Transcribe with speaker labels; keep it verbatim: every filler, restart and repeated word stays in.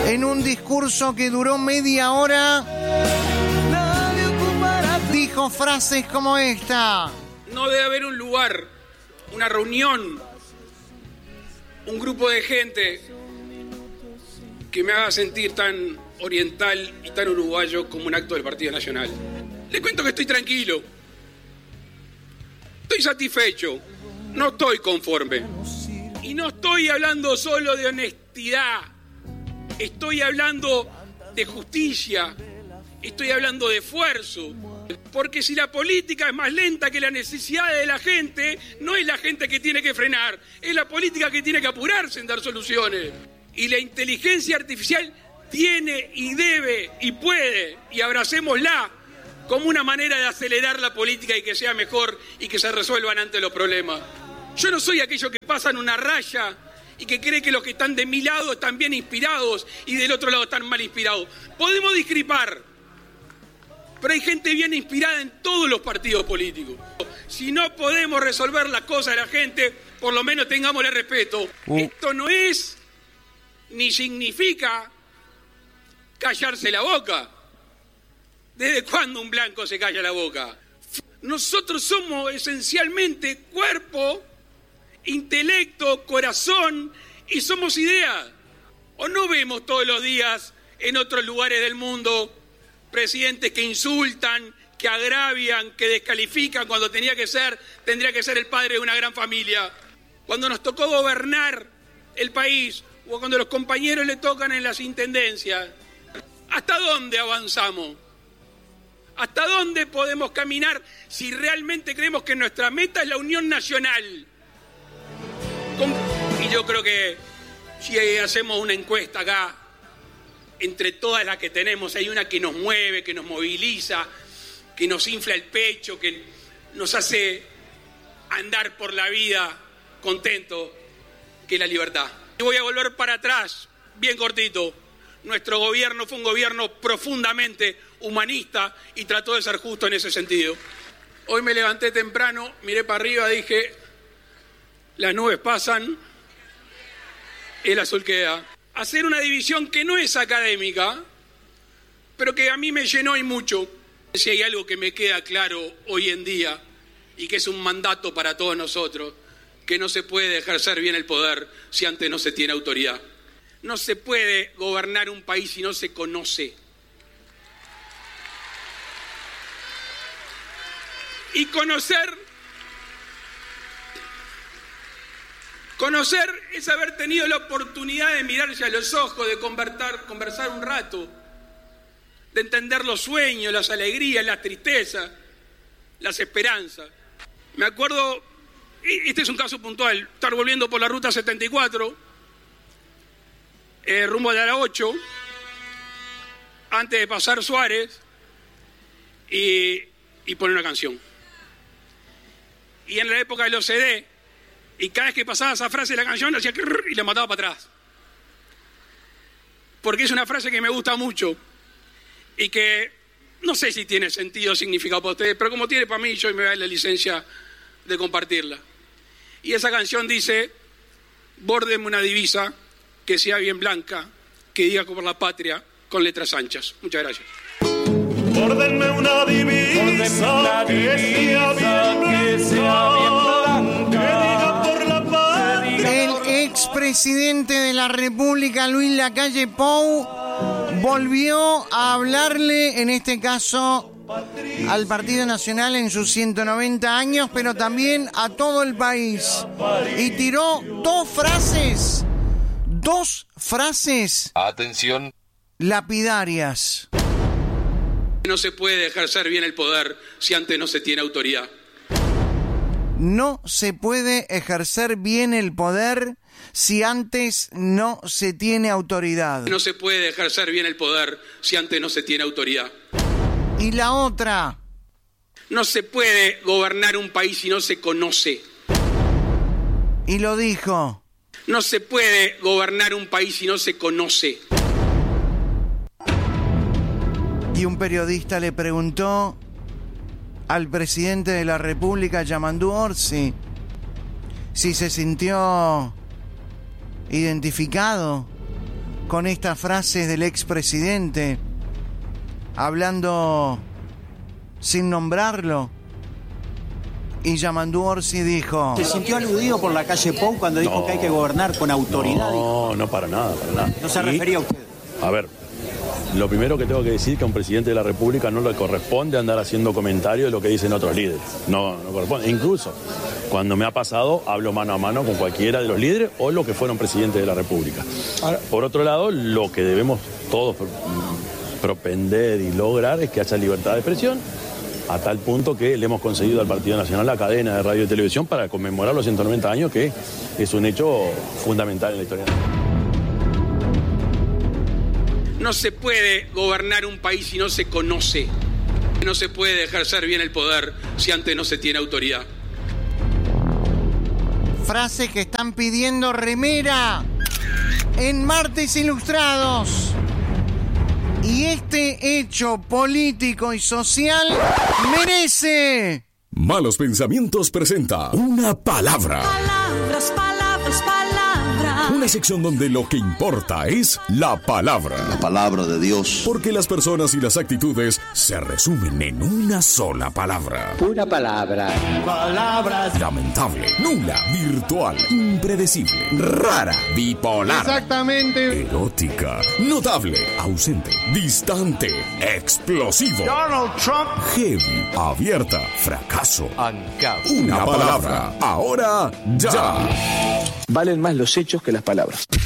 Speaker 1: En un discurso que duró media hora, dijo frases como esta.
Speaker 2: No debe haber un lugar, una reunión, un grupo de gente que me haga sentir tan oriental y tan uruguayo como un acto del Partido Nacional. Le cuento que estoy tranquilo, estoy satisfecho, no estoy conforme. Y no estoy hablando solo de honestidad, estoy hablando de justicia, estoy hablando de esfuerzo. Porque si la política es más lenta que las necesidades de la gente, no es la gente que tiene que frenar, es la política que tiene que apurarse en dar soluciones. Y la inteligencia artificial tiene y debe y puede, y abracémosla como una manera de acelerar la política y que sea mejor y que se resuelvan antes los problemas. Yo no soy aquello que pasan una raya y que cree que los que están de mi lado están bien inspirados y del otro lado están mal inspirados. Podemos discrepar, pero hay gente bien inspirada en todos los partidos políticos. Si no podemos resolver las cosas de la gente, por lo menos tengámosle respeto. Uh. Esto no es ni significa callarse la boca. ¿Desde cuándo un blanco se calla la boca? Nosotros somos esencialmente cuerpo, intelecto, corazón y somos ideas. ¿O no vemos todos los días en otros lugares del mundo presidentes que insultan, que agravian, que descalifican cuando tenía que ser, tendría que ser el padre de una gran familia? Cuando nos tocó gobernar el país o cuando los compañeros le tocan en las intendencias, ¿hasta dónde avanzamos? ¿Hasta dónde podemos caminar si realmente creemos que nuestra meta es la unión nacional? Y yo creo que si hacemos una encuesta acá, entre todas las que tenemos, hay una que nos mueve, que nos moviliza, que nos infla el pecho, que nos hace andar por la vida contento, que es la libertad. Y voy a volver para atrás, bien cortito. Nuestro gobierno fue un gobierno profundamente humanista y trató de ser justo en ese sentido. Hoy me levanté temprano, miré para arriba, dije, las nubes pasan, el azul queda. Hacer una división que no es académica, pero que a mí me llenó y mucho. Si hay algo que me queda claro hoy en día y que es un mandato para todos nosotros, que no se puede ejercer bien el poder si antes no se tiene autoridad. No se puede gobernar un país si no se conoce. Y conocer, conocer es haber tenido la oportunidad de mirarse a los ojos, de conversar, conversar un rato, de entender los sueños, las alegrías, las tristezas, las esperanzas. Me acuerdo, este es un caso puntual, estar volviendo por la ruta setenta y cuatro, Eh, rumbo a la ocho, antes de pasar Suárez, y, y poner una canción. Y en la época de los C D, y cada vez que pasaba esa frase de la canción, hacía y la mataba para atrás. Porque es una frase que me gusta mucho, y que no sé si tiene sentido o significado para ustedes, pero como tiene para mí, yo me voy a dar la licencia de compartirla. Y esa canción dice, bórdeme una divisa que sea bien blanca, que diga por la patria, con letras anchas. Muchas gracias.
Speaker 3: Bórdenme una divisa, que sea bien blanca, que diga por la patria.
Speaker 1: El expresidente de la República, Luis Lacalle Pou, volvió a hablarle, en este caso, al Partido Nacional en sus ciento noventa años, pero también a todo el país. Y tiró dos frases... Dos frases,
Speaker 4: atención,
Speaker 1: lapidarias.
Speaker 2: No se puede ejercer bien el poder si antes no se tiene autoridad.
Speaker 1: No se puede ejercer bien el poder si antes no se tiene autoridad.
Speaker 2: No se puede ejercer bien el poder si antes no se tiene autoridad.
Speaker 1: Y la otra.
Speaker 2: No se puede gobernar un país si no se conoce.
Speaker 1: Y lo dijo.
Speaker 2: No se puede gobernar un país si no se conoce.
Speaker 1: Y un periodista le preguntó al presidente de la República, Yamandú Orsi, si se sintió identificado con estas frases del expresidente, hablando sin nombrarlo. Y Yamandu Orsi dijo...
Speaker 4: ¿Se sintió aludido por la calle Pou cuando dijo
Speaker 5: No,
Speaker 4: que hay que gobernar con autoridad?
Speaker 5: No, no, para nada, para nada.
Speaker 4: ¿No se
Speaker 5: Y,
Speaker 4: refería a usted?
Speaker 5: A ver, lo primero que tengo que decir que a un presidente de la República no le corresponde andar haciendo comentarios de lo que dicen otros líderes. No, no corresponde. Incluso cuando me ha pasado, hablo mano a mano con cualquiera de los líderes o los que fueron presidentes de la República. Ahora, por otro lado, lo que debemos todos propender y lograr es que haya libertad de expresión, a tal punto que le hemos concedido al Partido Nacional la cadena de radio y televisión para conmemorar los ciento noventa años, que es un hecho fundamental en la historia.
Speaker 2: No se puede gobernar un país si no se conoce. No se puede ejercer bien el poder si antes no se tiene autoridad.
Speaker 1: Frases que están pidiendo remera en Martes Ilustrados. Y este hecho político y social merece...
Speaker 6: Malos Pensamientos presenta Una Palabra.
Speaker 7: Palabras, palabras, palabras.
Speaker 6: Una sección donde lo que importa es la palabra.
Speaker 8: La palabra de Dios.
Speaker 6: Porque las personas y las actitudes se resumen en una sola palabra.
Speaker 9: Una palabra.
Speaker 6: Palabras. Lamentable, nula, virtual, impredecible, rara, bipolar.
Speaker 1: Exactamente.
Speaker 6: Erótica, notable, ausente, distante, explosivo.
Speaker 3: Donald Trump.
Speaker 6: Heavy, abierta, fracaso.
Speaker 3: Ancap.
Speaker 6: Una palabra. Ahora ya.
Speaker 9: Valen más los hechos que las palabras.